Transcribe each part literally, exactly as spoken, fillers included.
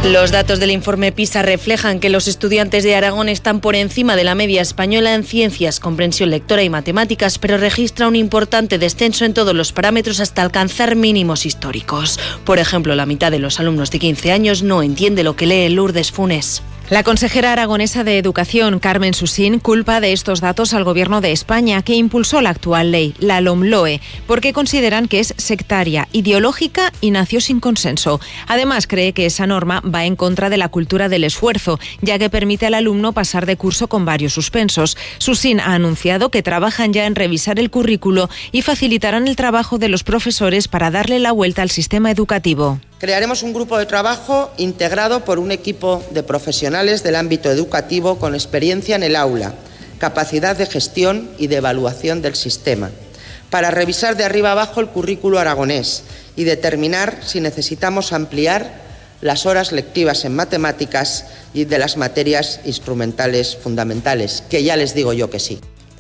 Los datos del informe PISA reflejan que los estudiantes de Aragón están por encima de la media española en ciencias, comprensión lectora y matemáticas, pero registra un importante descenso en todos los parámetros hasta alcanzar mínimos históricos. Por ejemplo, la mitad de los alumnos de quince años no entiende lo que lee Lourdes Funes. La consejera aragonesa de Educación, Carmen Susín, culpa de estos datos al Gobierno de España, que impulsó la actual ley, la LOMLOE, porque consideran que es sectaria, ideológica y nació sin consenso. Además, cree que esa norma va en contra de la cultura del esfuerzo, ya que permite al alumno pasar de curso con varios suspensos. Susín ha anunciado que trabajan ya en revisar el currículo y facilitarán el trabajo de los profesores para darle la vuelta al sistema educativo. Crearemos un grupo de trabajo integrado por un equipo de profesionales del ámbito educativo con experiencia en el aula, capacidad de gestión y de evaluación del sistema, para revisar de arriba abajo el currículo aragonés y determinar si necesitamos ampliar las horas lectivas en matemáticas y de las materias instrumentales fundamentales, que ya les digo yo que sí.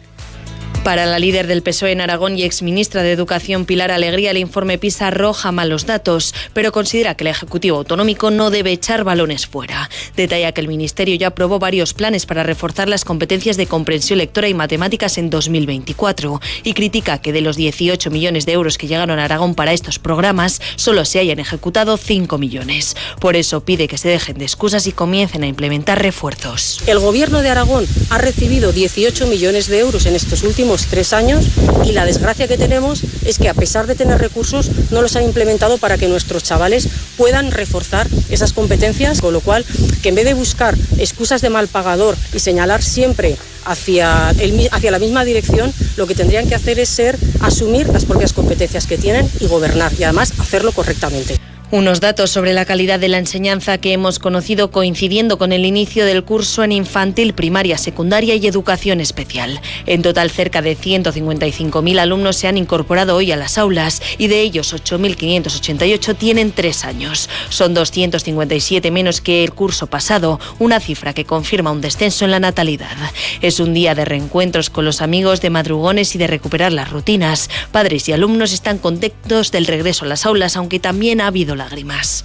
Para la líder del P S O E en Aragón y exministra de Educación, Pilar Alegría, el informe PISA arroja malos datos, pero considera que el Ejecutivo Autonómico no debe echar balones fuera. Detalla que el Ministerio ya aprobó varios planes para reforzar las competencias de comprensión lectora y matemáticas en dos mil veinticuatro y critica que de los dieciocho millones de euros que llegaron a Aragón para estos programas, solo se hayan ejecutado cinco millones. Por eso pide que se dejen de excusas y comiencen a implementar refuerzos. El Gobierno de Aragón ha recibido dieciocho millones de euros en estos últimos tres años y la desgracia que tenemos es que, a pesar de tener recursos, no los han implementado para que nuestros chavales puedan reforzar esas competencias, con lo cual que en vez de buscar excusas de mal pagador y señalar siempre hacia, el, hacia la misma dirección, lo que tendrían que hacer es ser asumir las propias competencias que tienen y gobernar, y además hacerlo correctamente. Unos datos sobre la calidad de la enseñanza que hemos conocido coincidiendo con el inicio del curso en infantil, primaria, secundaria y educación especial. En total, cerca de ciento cincuenta y cinco mil alumnos se han incorporado hoy a las aulas y de ellos ocho mil quinientos ochenta y ocho tienen tres años. Son doscientos cincuenta y siete menos que el curso pasado, una cifra que confirma un descenso en la natalidad. Es un día de reencuentros con los amigos, de madrugones y de recuperar las rutinas. Padres y alumnos están contentos del regreso a las aulas, aunque también ha habido lágrimas.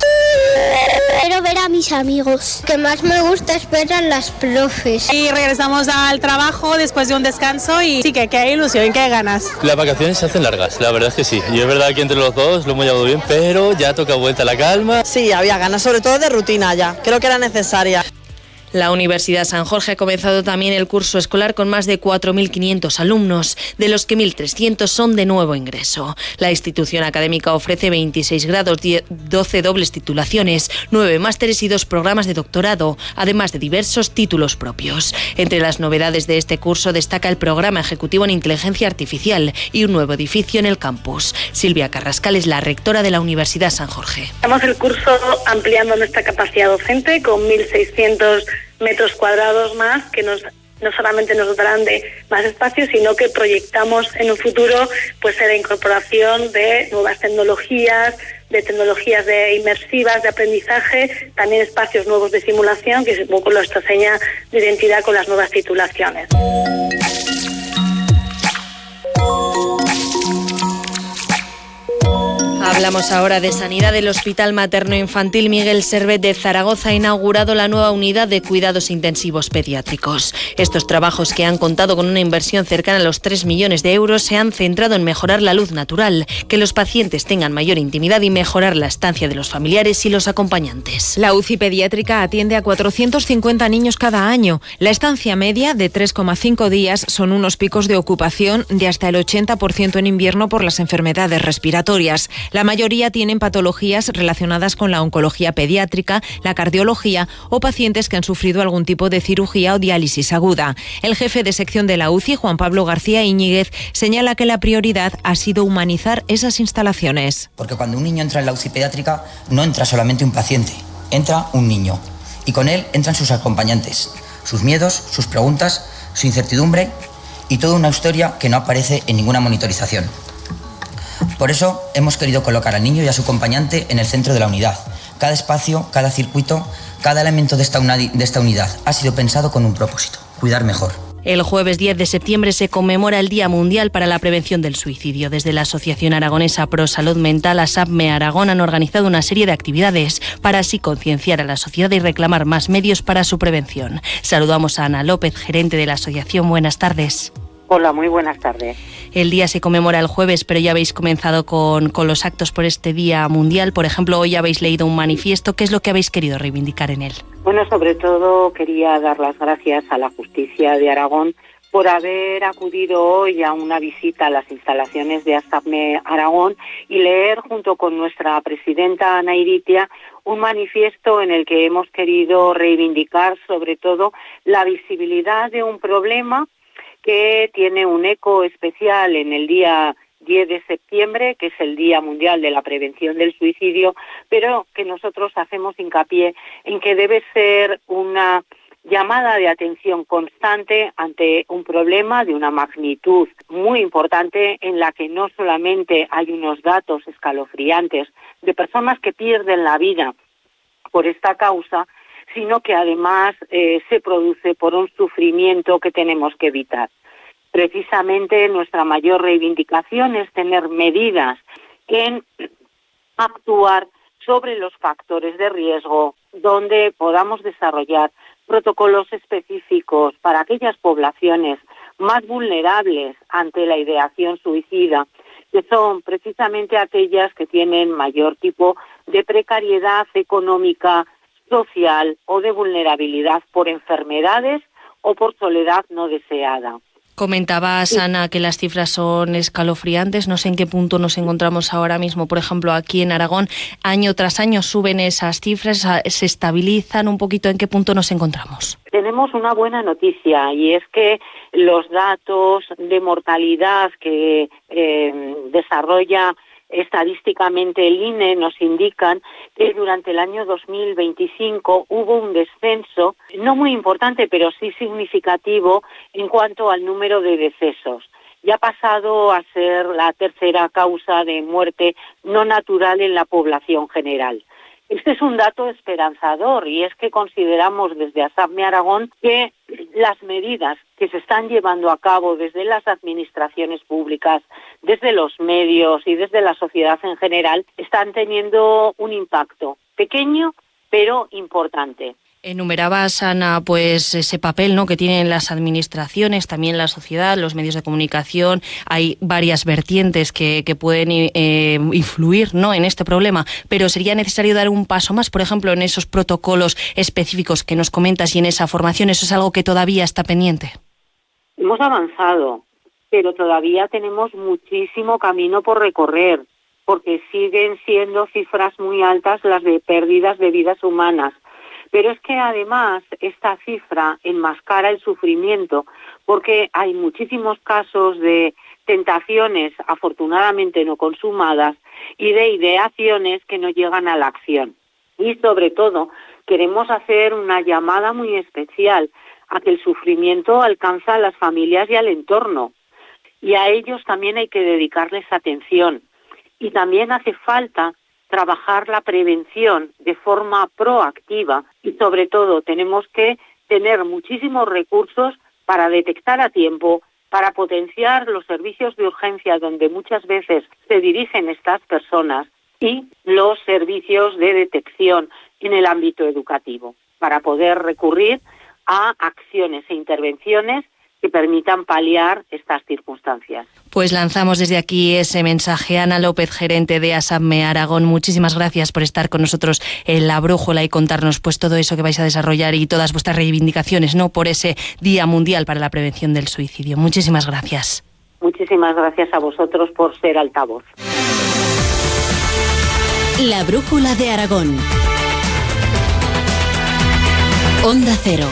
Quiero ver a mis amigos. Lo que más me gusta es ver a las profes. Y regresamos al trabajo después de un descanso y sí que, que hay ilusión, que hay ganas. Las vacaciones se hacen largas, la verdad es que sí. Y es verdad que entre los dos lo hemos llevado bien, pero ya toca vuelta a la calma. Sí, había ganas, sobre todo de rutina ya. Creo que era necesaria. La Universidad San Jorge ha comenzado también el curso escolar con más de cuatro mil quinientos alumnos, de los que mil trescientos son de nuevo ingreso. La institución académica ofrece veintiséis grados, doce dobles titulaciones, nueve másteres y dos programas de doctorado, además de diversos títulos propios. Entre las novedades de este curso destaca el programa ejecutivo en inteligencia artificial y un nuevo edificio en el campus. Silvia Carrascal es la rectora de la Universidad San Jorge. Estamos el curso ampliando nuestra capacidad docente con mil seiscientos metros cuadrados más, que nos no solamente nos dotarán de más espacio, sino que proyectamos en un futuro pues la incorporación de nuevas tecnologías, de tecnologías de inmersivas, de aprendizaje, también espacios nuevos de simulación, que es un poco nuestra seña de identidad con las nuevas titulaciones. Hablamos ahora de sanidad. El Hospital Materno Infantil Miguel Servet de Zaragoza ha inaugurado la nueva unidad de cuidados intensivos pediátricos. Estos trabajos, que han contado con una inversión cercana a los tres millones de euros, se han centrado en mejorar la luz natural, que los pacientes tengan mayor intimidad y mejorar la estancia de los familiares y los acompañantes. La U C I pediátrica atiende a cuatrocientos cincuenta niños cada año. La estancia media de tres coma cinco días son unos picos de ocupación de hasta el ochenta por ciento en invierno por las enfermedades respiratorias. La mayoría tienen patologías relacionadas con la oncología pediátrica, la cardiología o pacientes que han sufrido algún tipo de cirugía o diálisis aguda. El jefe de sección de la U C I, Juan Pablo García Iñiguez, señala que la prioridad ha sido humanizar esas instalaciones. Porque cuando un niño entra en la U C I pediátrica no entra solamente un paciente, entra un niño y con él entran sus acompañantes, sus miedos, sus preguntas, su incertidumbre y toda una historia que no aparece en ninguna monitorización. Por eso hemos querido colocar al niño y a su acompañante en el centro de la unidad. Cada espacio, cada circuito, cada elemento de esta, una, de esta unidad ha sido pensado con un propósito: cuidar mejor. El jueves diez de septiembre se conmemora el Día Mundial para la Prevención del Suicidio. Desde la Asociación Aragonesa Pro Salud Mental, ASAPME Aragón, han organizado una serie de actividades para así concienciar a la sociedad y reclamar más medios para su prevención. Saludamos a Ana López, gerente de la asociación. Buenas tardes. Hola, muy buenas tardes. El día se conmemora el jueves, pero ya habéis comenzado con, con los actos por este Día Mundial. Por ejemplo, hoy habéis leído un manifiesto. ¿Qué es lo que habéis querido reivindicar en él? Bueno, sobre todo quería dar las gracias a la Justicia de Aragón por haber acudido hoy a una visita a las instalaciones de ASAPME Aragón y leer junto con nuestra presidenta Ana Iritia un manifiesto en el que hemos querido reivindicar sobre todo la visibilidad de un problema que tiene un eco especial en el día diez de septiembre, que es el Día Mundial de la Prevención del Suicidio, pero que nosotros hacemos hincapié en que debe ser una llamada de atención constante ante un problema de una magnitud muy importante en la que no solamente hay unos datos escalofriantes de personas que pierden la vida por esta causa, sino que además eh, se produce por un sufrimiento que tenemos que evitar. Precisamente nuestra mayor reivindicación es tener medidas en actuar sobre los factores de riesgo, donde podamos desarrollar protocolos específicos para aquellas poblaciones más vulnerables ante la ideación suicida, que son precisamente aquellas que tienen mayor tipo de precariedad económica, social o de vulnerabilidad por enfermedades o por soledad no deseada. Comentabas, Ana, que las cifras son escalofriantes. No sé en qué punto nos encontramos ahora mismo. Por ejemplo, aquí en Aragón, año tras año suben esas cifras, se estabilizan un poquito. ¿En qué punto nos encontramos? Tenemos una buena noticia y es que los datos de mortalidad que eh, desarrolla estadísticamente el I N E nos indican que durante el año dos mil veinticinco hubo un descenso, no muy importante, pero sí significativo en cuanto al número de decesos. Ya ha pasado a ser la tercera causa de muerte no natural en la población general. Este es un dato esperanzador y es que consideramos desde ASAPME Aragón que las medidas que se están llevando a cabo desde las administraciones públicas, desde los medios y desde la sociedad en general están teniendo un impacto pequeño pero importante. Enumerabas, Ana, pues ese papel, ¿no?, que tienen las administraciones, también la sociedad, los medios de comunicación. Hay varias vertientes que, que pueden eh, influir, ¿no?, en este problema, pero sería necesario dar un paso más, por ejemplo, en esos protocolos específicos que nos comentas y en esa formación. ¿Eso es algo que todavía está pendiente? Hemos avanzado, pero todavía tenemos muchísimo camino por recorrer, porque siguen siendo cifras muy altas las de pérdidas de vidas humanas. Pero es que además esta cifra enmascara el sufrimiento porque hay muchísimos casos de tentaciones afortunadamente no consumadas y de ideaciones que no llegan a la acción. Y sobre todo queremos hacer una llamada muy especial a que el sufrimiento alcanza a las familias y al entorno. Y a ellos también hay que dedicarles atención. Y también hace falta trabajar la prevención de forma proactiva y sobre todo tenemos que tener muchísimos recursos para detectar a tiempo, para potenciar los servicios de urgencia donde muchas veces se dirigen estas personas y los servicios de detección en el ámbito educativo para poder recurrir a acciones e intervenciones que permitan paliar estas circunstancias. Pues lanzamos desde aquí ese mensaje. Ana López, gerente de ASAPME Aragón, muchísimas gracias por estar con nosotros en La Brújula y contarnos pues todo eso que vais a desarrollar y todas vuestras reivindicaciones, ¿no?, por ese Día Mundial para la Prevención del Suicidio. Muchísimas gracias. Muchísimas gracias a vosotros por ser altavoz. La Brújula de Aragón. Onda Cero.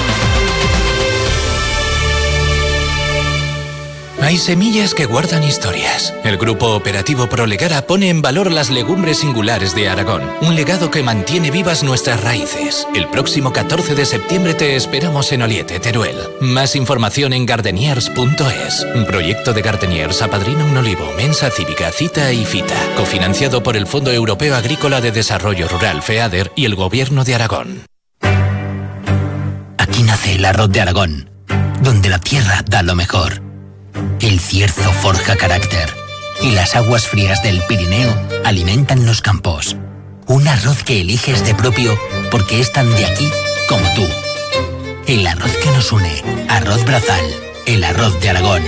Hay semillas que guardan historias. El Grupo Operativo Prolegara pone en valor las legumbres singulares de Aragón, un legado que mantiene vivas nuestras raíces. El próximo catorce de septiembre te esperamos en Oliete, Teruel. Más información en gardeniers punto es. Un proyecto de Gardeniers apadrina un olivo, mensa cívica, cita y fita, cofinanciado por el Fondo Europeo Agrícola de Desarrollo Rural, FEADER, y el Gobierno de Aragón. Aquí nace el arroz de Aragón. donde la tierra da lo mejor. El Cierzo forja carácter y las aguas frías del Pirineo alimentan los campos. Un arroz que eliges de propio porque es tan de aquí como tú. El arroz que nos une. Arroz Brazal, el arroz de Aragón.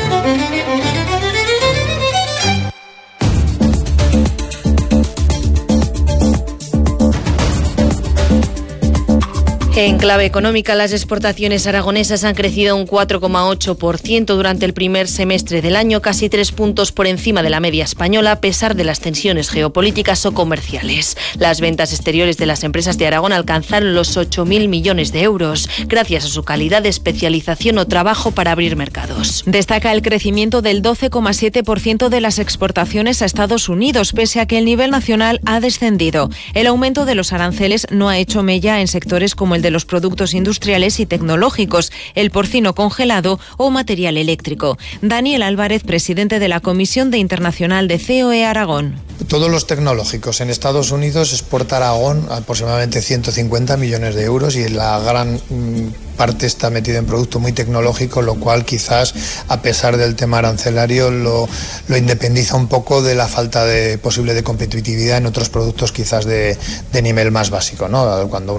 En clave económica, las exportaciones aragonesas han crecido un cuatro coma ocho por ciento durante el primer semestre del año, casi tres puntos por encima de la media española, a pesar de las tensiones geopolíticas o comerciales. Las ventas exteriores de las empresas de Aragón alcanzaron los ocho mil millones de euros, gracias a su calidad de especialización o trabajo para abrir mercados. Destaca el crecimiento del doce coma siete por ciento de las exportaciones a Estados Unidos, pese a que el nivel nacional ha descendido. El aumento de los aranceles no ha hecho mella en sectores como el de los productos industriales y tecnológicos, el porcino congelado o material eléctrico. Daniel Álvarez, presidente de la Comisión de Internacional de C O E Aragón. Todos los tecnológicos en Estados Unidos exporta Aragón aproximadamente ciento cincuenta millones de euros y la gran mmm, parte está metida en producto muy tecnológico, lo cual quizás, a pesar del tema arancelario, lo, lo independiza un poco de la falta de posible de competitividad en otros productos quizás de, de nivel más básico, ¿no? Cuando